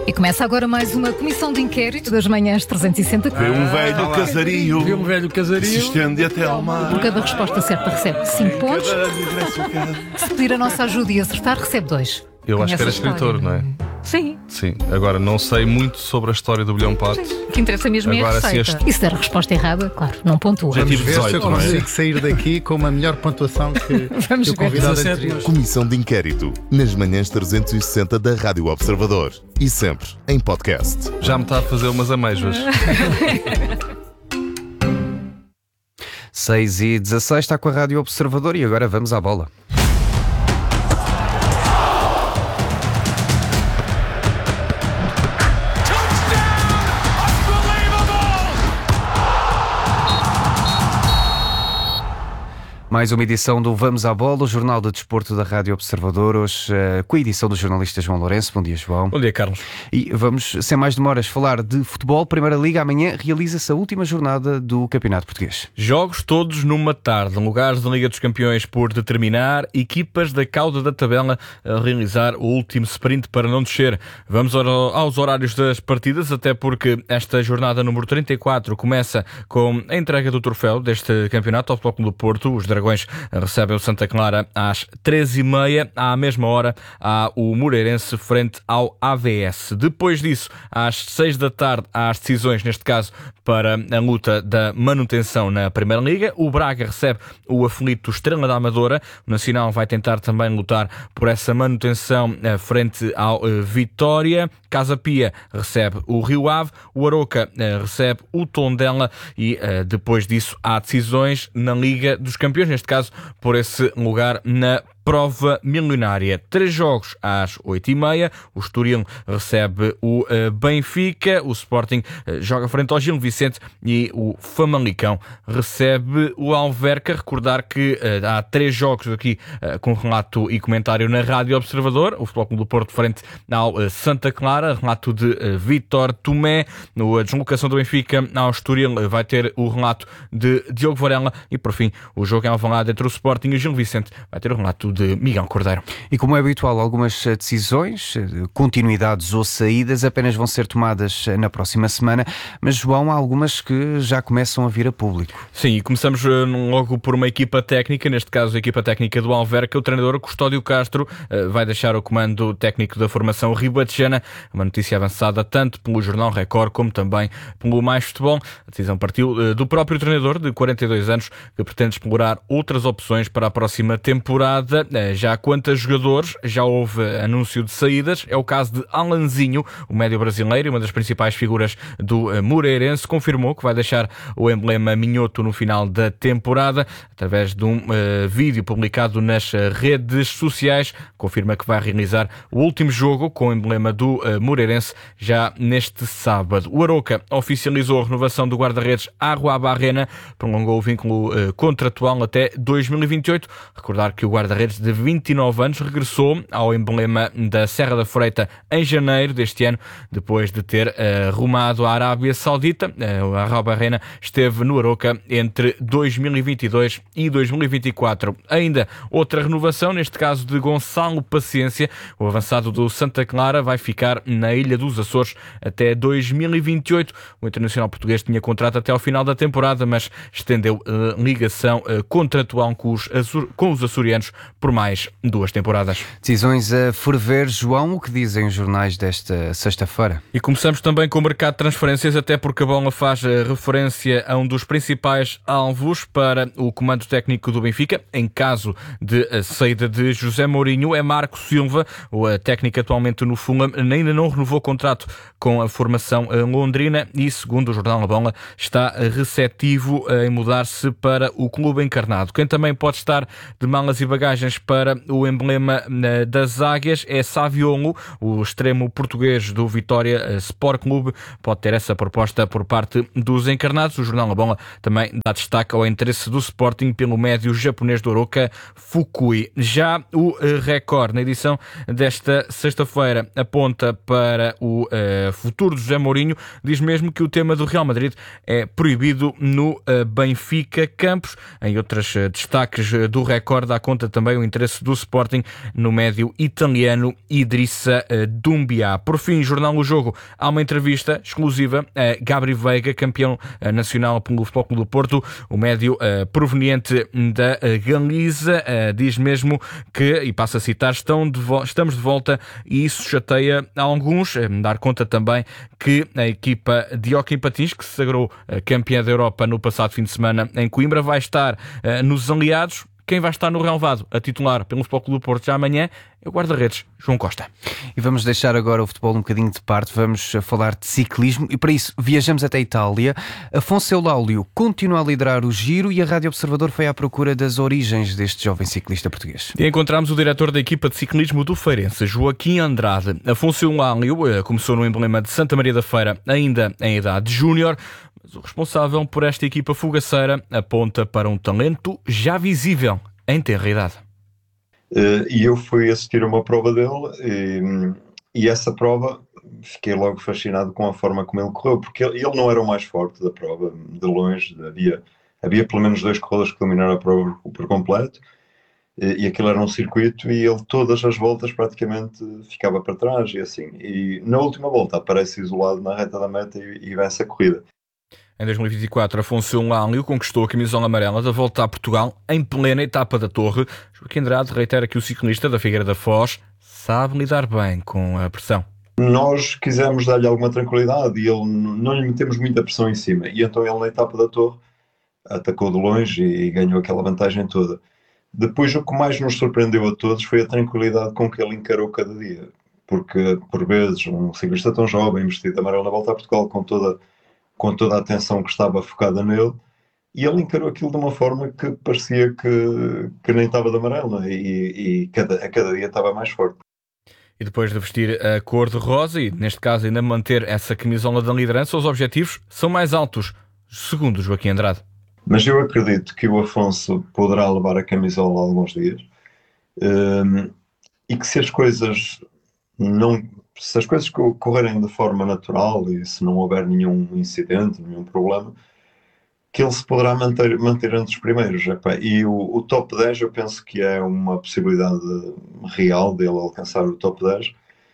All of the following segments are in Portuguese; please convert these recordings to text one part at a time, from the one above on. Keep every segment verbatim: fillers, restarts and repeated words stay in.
E começa agora mais uma comissão de inquérito das manhãs trezentos e sessenta. Vê um velho casario, Vê um velho casario. se estende até ao mar. Por cada resposta certa recebe cinco pontos. Cada regresso a casa. Se pedir a nossa ajuda e acertar, recebe dois. Eu acho que era Conhece a escritor, história? não é? Sim. Sim. Agora, não sei muito sobre a história do bilhão pato. O que interessa mesmo é a Agora, se receita. este- E se der a resposta errada, claro, não pontua. Já Vamos tive ver se eu dezoito, não é? consigo sair daqui com uma melhor pontuação que, Vamos que o ver. convidado dezassete. anterior. Comissão de inquérito nas manhãs trezentos e sessenta da Rádio Observador e sempre em podcast. Já me está a fazer umas amêijoas. seis e dezasseis está com a Rádio Observador e agora vamos à bola. Mais uma edição do Vamos à Bola, o jornal de desporto da Rádio Observador, hoje uh, com a edição do jornalista João Lourenço. Bom dia, João. Bom dia, Carlos. E vamos, sem mais demoras, falar de futebol. Primeira Liga, amanhã realiza-se a última jornada do Campeonato Português. Jogos todos numa tarde, lugares da Liga dos Campeões por determinar, equipas da cauda da tabela a realizar o último sprint para não descer. Vamos aos horários das partidas, até porque esta jornada número trinta e quatro começa com a entrega do troféu deste campeonato ao Futebol Clube do Porto. Os Dragões recebem o Santa Clara às treze e meia. À mesma hora há o Moreirense frente ao A V S. Depois disso, às seis da tarde, há as decisões, neste caso, para a luta da manutenção na Primeira Liga. O Braga recebe o aflito Estrela da Amadora. O Nacional vai tentar também lutar por essa manutenção frente ao Vitória. Casa Pia recebe o Rio Ave. O Aroca recebe o Tondela. E depois disso há decisões na Liga dos Campeões, neste caso por esse lugar na prova milionária. Três jogos às oito e meia. O Estoril recebe o uh, Benfica. O Sporting uh, joga frente ao Gil Vicente e o Famalicão recebe o Alverca. Recordar que uh, há três jogos aqui uh, com relato e comentário na Rádio Observador. O Futebol Clube do Porto frente ao uh, Santa Clara. Relato de uh, Vítor Tomé. No, a deslocação do Benfica ao Estoril uh, vai ter o relato de Diogo Varela. E por fim, o jogo em Alvalade entre o Sporting e o Gil Vicente vai ter o relato de Miguel Cordeiro. E como é habitual, algumas decisões, continuidades ou saídas apenas vão ser tomadas na próxima semana, mas João, há algumas que já começam a vir a público. Sim, e começamos logo por uma equipa técnica, neste caso a equipa técnica do Alverca. O treinador Custódio Castro vai deixar o comando técnico da formação ribatejana, uma notícia avançada tanto pelo Jornal Record como também pelo Mais Futebol. A decisão partiu do próprio treinador de quarenta e dois anos, que pretende explorar outras opções para a próxima temporada. Já quanto a jogadores, já houve anúncio de saídas. É o caso de Alanzinho, o médio brasileiro, uma das principais figuras do Moreirense, confirmou que vai deixar o emblema minhoto no final da temporada. Através de um uh, vídeo publicado nas redes sociais, confirma que vai realizar o último jogo com o emblema do uh, Moreirense já neste sábado. O Aroca oficializou a renovação do guarda-redes Arrua Barrena, prolongou o vínculo uh, contratual até dois mil e vinte e oito. Recordar que o guarda-redes de vinte e nove anos regressou ao emblema da Serra da Freita em janeiro deste ano, depois de ter uh, rumado à Arábia Saudita. Uh, a Arrua Barrena esteve no Aroca entre dois mil e vinte e dois e dois mil e vinte e quatro. Ainda outra renovação, neste caso de Gonçalo Paciência. O avançado do Santa Clara vai ficar na Ilha dos Açores até dois mil e vinte e oito. O internacional português tinha contrato até ao final da temporada, mas estendeu uh, ligação uh, contratual com os, Açor- com os açorianos por mais duas temporadas. Decisões a ferver, João, o que dizem os jornais desta sexta-feira? E começamos também com o mercado de transferências, até porque a bola faz referência a um dos principais alvos para o comando técnico do Benfica, em caso de saída de José Mourinho. É Marco Silva, o técnico atualmente no Fulham, ainda não renovou contrato com a formação londrina e, segundo o jornal A Bola, está receptivo em mudar-se para o clube encarnado. Quem também pode estar de malas e bagagens para o emblema das Águias é Saviolo, o extremo português do Vitória Sport Clube. Pode ter essa proposta por parte dos encarnados. O jornal A Bola também dá destaque ao interesse do Sporting pelo médio japonês do Aroca, Fukui. Já o Record, na edição desta sexta-feira, aponta para o uh, futuro de José Mourinho. Diz mesmo que o tema do Real Madrid é proibido no uh, Benfica Campos. Em outros uh, destaques uh, do Record, dá conta também também o interesse do Sporting no médio italiano Idrissa Doumbia. Por fim, jornal O Jogo, há uma entrevista exclusiva a Gabri Veiga, campeão nacional pelo Futebol Clube do Porto. O médio uh, proveniente da Galiza uh, diz mesmo que, e passo a citar, estão de vo- estamos de volta e isso chateia a alguns. Uh, dar conta também que a equipa de hóquei em patins, que se sagrou uh, campeã da Europa no passado fim de semana em Coimbra, vai estar uh, nos aliados. Quem vai estar no relvado a titular pelo Futebol Clube do Porto já amanhã é o guarda-redes João Costa. E vamos deixar agora o futebol um bocadinho de parte, vamos falar de ciclismo e para isso viajamos até a Itália. Afonso Eulaulio continua a liderar o Giro e a Rádio Observador foi à procura das origens deste jovem ciclista português. E encontramos o diretor da equipa de ciclismo do Feirense, Joaquim Andrade. Afonso Eulaulio começou no emblema de Santa Maria da Feira, ainda em idade júnior, mas o responsável por esta equipa fugaceira aponta para um talento já visível em tenra idade. Uh, e eu fui assistir a uma prova dele e, e essa prova fiquei logo fascinado com a forma como ele correu, porque ele, ele não era o mais forte da prova, de longe, havia, havia pelo menos dois corredores que dominaram a prova por, por completo e, e aquilo era um circuito e ele todas as voltas praticamente ficava para trás e assim, e na última volta aparece isolado na reta da meta e, e vence a corrida. Em dois mil e vinte e quatro, Afonso Eulaulio conquistou a camisola amarela da Volta a Portugal em plena etapa da Torre. Joaquim Andrade reitera que o ciclista da Figueira da Foz sabe lidar bem com a pressão. Nós quisemos dar-lhe alguma tranquilidade e ele, não lhe metemos muita pressão em cima. E então ele na etapa da Torre atacou de longe e ganhou aquela vantagem toda. Depois o que mais nos surpreendeu a todos foi a tranquilidade com que ele encarou cada dia. Porque por vezes um ciclista tão jovem, vestido de amarelo na Volta a Portugal com toda... com toda a atenção que estava focada nele, e ele encarou aquilo de uma forma que parecia que, que nem estava de amarelo, né? e, e cada, a cada dia estava mais forte. E depois de vestir a cor de rosa, e neste caso ainda manter essa camisola da liderança, os objetivos são mais altos, segundo Joaquim Andrade. Mas eu acredito que o Afonso poderá levar a camisola alguns dias, um, e que se as coisas não... se as coisas correrem de forma natural e se não houver nenhum incidente, nenhum problema, que ele se poderá manter, manter entre os primeiros. E o, o top dez eu penso que é uma possibilidade real dele alcançar o top dez,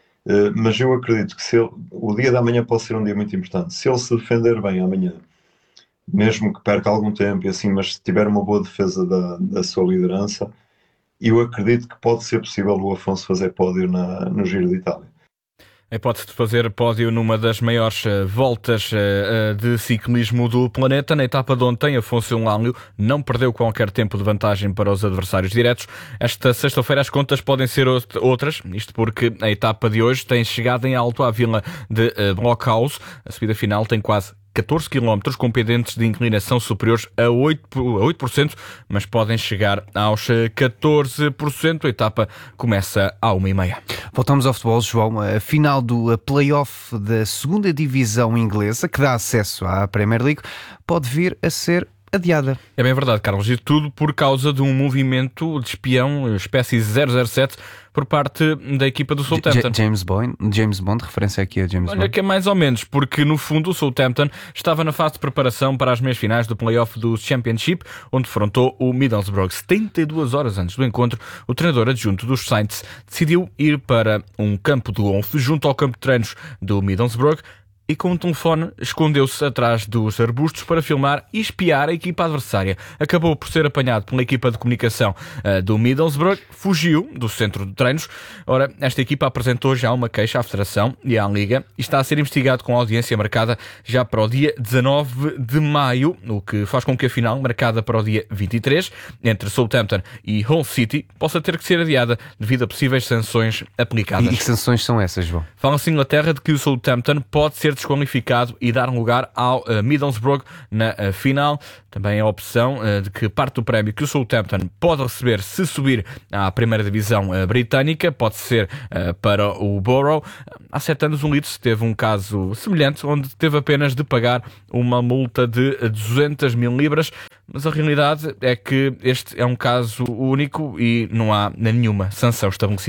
mas eu acredito que se ele, o dia da manhã pode ser um dia muito importante. Se ele se defender bem amanhã, mesmo que perca algum tempo e assim, mas se tiver uma boa defesa da, da sua liderança, eu acredito que pode ser possível o Afonso fazer pódio na, no Giro de Itália. A hipótese de fazer pódio numa das maiores uh, voltas uh, de ciclismo do planeta. Na etapa de ontem, Afonso Eulaulio não perdeu qualquer tempo de vantagem para os adversários diretos. Esta sexta-feira as contas podem ser outras, isto porque a etapa de hoje tem chegado em alto à vila de uh, Blockhaus. A subida final tem quase catorze quilómetros com pendentes de inclinação superiores a oito por cento, mas podem chegar aos catorze por cento. A etapa começa à uma e meia. Voltamos ao futebol, João. A final do play-off da segunda divisão inglesa, que dá acesso à Premier League, pode vir a ser adiada. É bem verdade, Carlos, e tudo por causa de um movimento de espião, espécie zero zero sete, por parte da equipa do Southampton. J- James Bond, James Bond, referência aqui a James Olha Bond. que é mais ou menos, porque no fundo o Southampton estava na fase de preparação para as meias finais do play-off do Championship, onde defrontou o Middlesbrough. setenta e duas horas antes do encontro, o treinador adjunto dos Saints decidiu ir para um campo de golfe junto ao campo de treinos do Middlesbrough, e com um telefone escondeu-se atrás dos arbustos para filmar e espiar a equipa adversária. Acabou por ser apanhado pela equipa de comunicação uh, do Middlesbrough, fugiu do centro de treinos. Ora, esta equipa apresentou já uma queixa à Federação e à Liga e está a ser investigado com a audiência marcada já para o dia dezanove de maio, o que faz com que a final, marcada para o dia vinte e três, entre Southampton e Hull City, possa ter que ser adiada devido a possíveis sanções aplicadas. E que sanções são essas, João? Fala-se em Inglaterra de que o Southampton pode ser desqualificado e dar lugar ao uh, Middlesbrough na uh, final. Também a opção uh, de que parte do prémio que o Southampton pode receber se subir à primeira divisão uh, britânica pode ser uh, para o Borough. Há sete anos o Leeds teve um caso semelhante, onde teve apenas de pagar uma multa de duzentas mil libras, mas a realidade é que este é um caso único e não há nenhuma sanção estabelecida.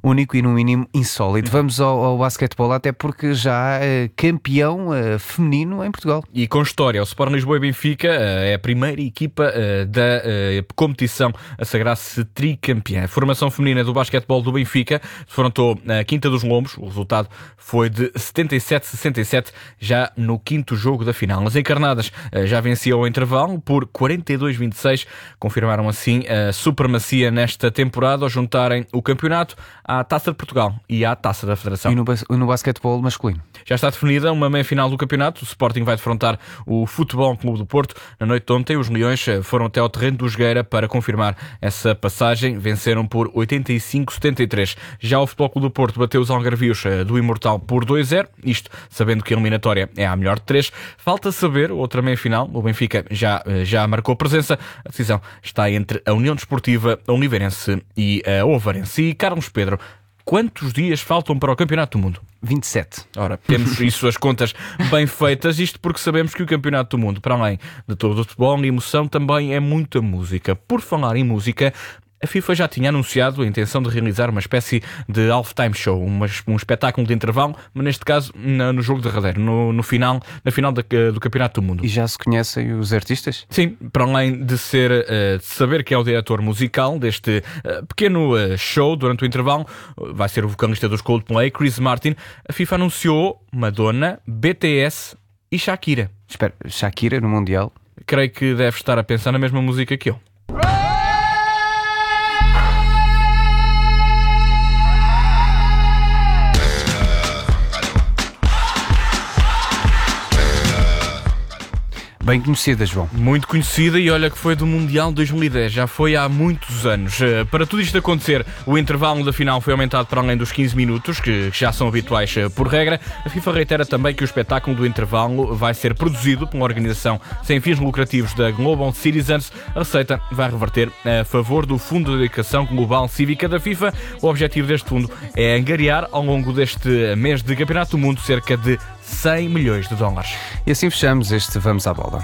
Único e no mínimo insólito. Vamos ao, ao basquetebol, até porque já é campeão uh, feminino em Portugal. E com história, o Sport Lisboa e Benfica uh, é a primeira equipa uh, da uh, competição a sagrar-se tricampeã. A formação feminina do basquetebol do Benfica defrontou a Quinta dos Lombos. O resultado foi de setenta e sete a sessenta e sete, já no quinto jogo da final. As encarnadas uh, já venciam o intervalo por quarenta e dois a vinte e seis. Confirmaram assim a supremacia nesta temporada ao juntarem o campeonato à Taça de Portugal e à Taça da Federação. E no, bas- no basquetebol masculino? Já está definida uma meia-final do campeonato. O Sporting vai defrontar o Futebol Clube do Porto. Na noite de ontem, os Leões foram até ao terreno do Jogueira para confirmar essa passagem. Venceram por oitenta e cinco a setenta e três. Já o Futebol Clube do Porto bateu os algarvios do Imortal por dois a zero. Isto sabendo que a eliminatória é a melhor de três. Falta saber outra meia-final. O Benfica já, já marcou presença. A decisão está entre a União Desportiva, a Oliveirense e a Ovarense. E Carlos Pedro, quantos dias faltam para o Campeonato do Mundo? vinte e sete. Ora, temos isso, as contas bem feitas, isto porque sabemos que o Campeonato do Mundo, para além de todo o futebol e emoção, também é muita música. Por falar em música, a FIFA já tinha anunciado a intenção de realizar uma espécie de halftime show, uma, um espetáculo de intervalo, mas neste caso na, no jogo derradeiro, no, no final, na final da, do Campeonato do Mundo. E já se conhecem os artistas? Sim, para além de, ser, uh, de saber que é o diretor musical deste uh, pequeno uh, show durante o intervalo, uh, vai ser o vocalista dos Coldplay, Chris Martin. A FIFA anunciou Madonna, B T S e Shakira. Espera, Shakira no Mundial? Creio que deve estar a pensar na mesma música que eu. Bem conhecida, João. Muito conhecida, e olha que foi do Mundial dois mil e dez, já foi há muitos anos. Para tudo isto acontecer, o intervalo da final foi aumentado para além dos quinze minutos, que já são habituais por regra. A FIFA reitera também que o espetáculo do intervalo vai ser produzido por uma organização sem fins lucrativos da Global Citizens. A receita vai reverter a favor do Fundo de Educação Global Cívica da FIFA. O objetivo deste fundo é angariar, ao longo deste mês de Campeonato do Mundo, cerca de cem milhões de dólares. E assim fechamos este Vamos à Bola.